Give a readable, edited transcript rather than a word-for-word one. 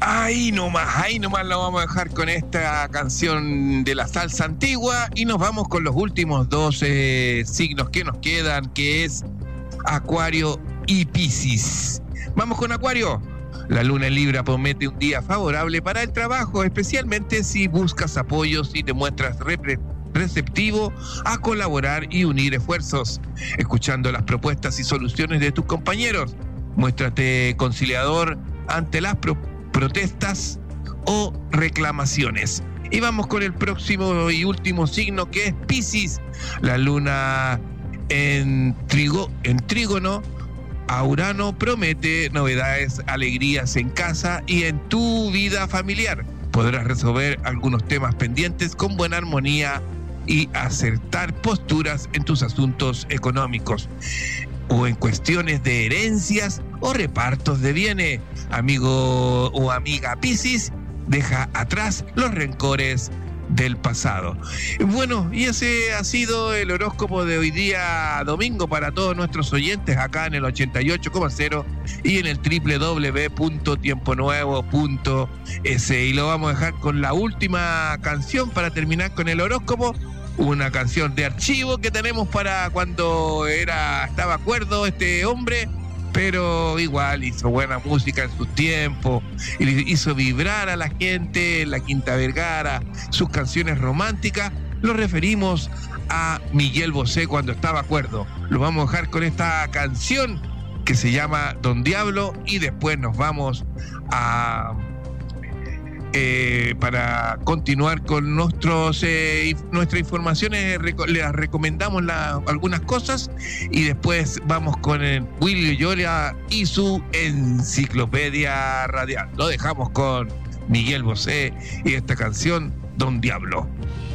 Ahí nomás lo vamos a dejar con esta canción de la salsa antigua y nos vamos con los últimos 12 signos que nos quedan, que es Acuario y Piscis. Vamos con Acuario. La luna en Libra promete un día favorable para el trabajo, especialmente si buscas apoyos y te muestras receptivo a colaborar y unir esfuerzos, escuchando las propuestas y soluciones de tus compañeros. Muéstrate conciliador ante las protestas o reclamaciones. Y vamos con el próximo y último signo, que es Piscis. La luna en trígono a Urano promete novedades, alegrías en casa y en tu vida familiar. Podrás resolver algunos temas pendientes con buena armonía y acertar posturas en tus asuntos económicos o en cuestiones de herencias o repartos de bienes. Amigo o amiga Piscis, deja atrás los rencores del pasado. Bueno, y ese ha sido el horóscopo de hoy día domingo para todos nuestros oyentes acá en el 88,0 y en el www.tiemponuevo.es. Y lo vamos a dejar con la última canción para terminar con el horóscopo. Una canción de archivo que tenemos para cuando estaba cuerdo este hombre, pero igual hizo buena música en sus tiempos, y hizo vibrar a la gente en la Quinta Vergara, sus canciones románticas. Lo referimos a Miguel Bosé cuando estaba cuerdo. Lo vamos a dejar con esta canción que se llama Don Diablo y después nos vamos a... para continuar con nuestras informaciones, les recomendamos algunas cosas y después vamos con el Willy Lloria y su enciclopedia radial. Lo dejamos con Miguel Bosé y esta canción Don Diablo.